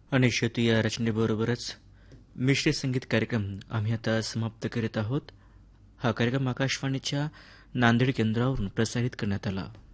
आणि शेवटी या रचनेबरोबरच मिश्रित संगीत कार्यक्रम आम्ही आता समाप्त करीत आहोत. हा कार्यक्रम आकाशवाणीच्या नांदेड केंद्रावरून प्रसारित करण्यात आला.